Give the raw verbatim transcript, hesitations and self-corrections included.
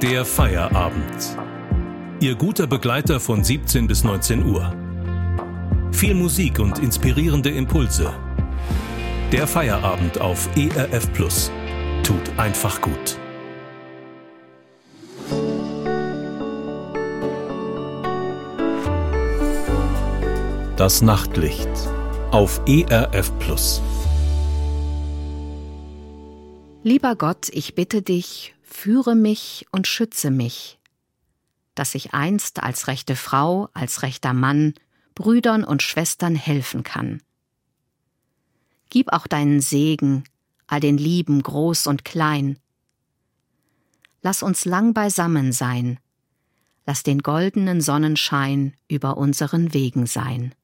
Der Feierabend. Ihr guter Begleiter von siebzehn bis neunzehn Uhr. Viel Musik und inspirierende Impulse. Der Feierabend auf E R F Plus. Tut einfach gut. Das Nachtlicht auf E R F Plus. Lieber Gott, ich bitte dich, führe mich und schütze mich, dass ich einst als rechte Frau, als rechter Mann Brüdern und Schwestern helfen kann. Gib auch deinen Segen all den Lieben, groß und klein. Lass uns lang beisammen sein, lass den goldenen Sonnenschein über unseren Wegen sein.